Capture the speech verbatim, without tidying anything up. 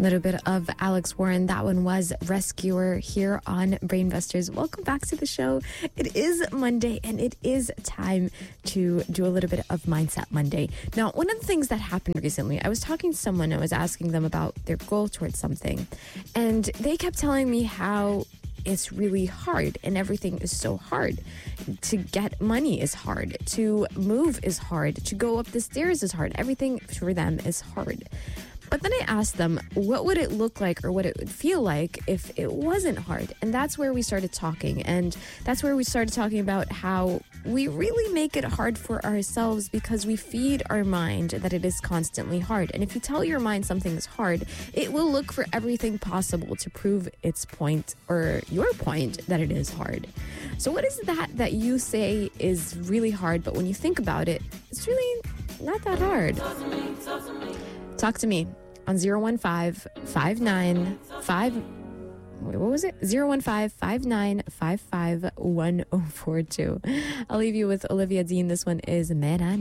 little bit of Alex Warren. That one was Rescuer here on Brainbusters. Welcome back to the show. It is Monday and it is time to do a little bit of Mindset Monday. Now, one of the things that happened recently, I was talking to someone, I was asking them about their goal towards something, and they kept telling me how it's really hard and everything is so hard. To get money is hard. To move is hard. To go up the stairs is hard. Everything for them is hard. But then I asked them, what would it look like or what it would feel like if it wasn't hard? And that's where we started talking. And that's where we started talking about how we really make it hard for ourselves because we feed our mind that it is constantly hard. And if you tell your mind something is hard, it will look for everything possible to prove its point or your point that it is hard. So what is that that you say is really hard, but when you think about it, it's really not that hard? Talk to me on zero one five, five nine five, wait, what was it? zero one five, five nine five five, one oh four two. I'll leave you with Olivia Dean. This one is Meran.